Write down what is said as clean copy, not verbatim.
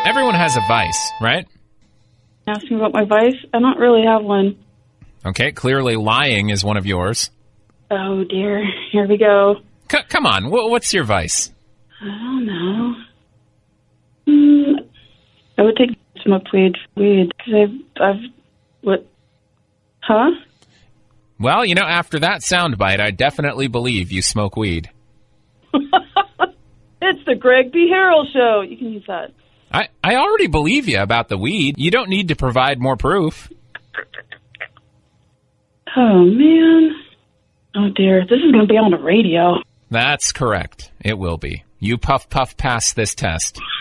Everyone has a vice, right? Asking about my vice? I don't really have one. Okay, clearly lying is one of yours. Oh, dear. Here we go. Come on, what's your vice? I don't know. I would take some weed, because what? Huh? Well, after that soundbite, I definitely believe you smoke weed. It's the Greg B. Harrell Show. You can use that. I already believe you about the weed. You don't need to provide more proof. Oh, man. Oh, dear. This is going to be on the radio. That's correct. It will be. You puff pass this test.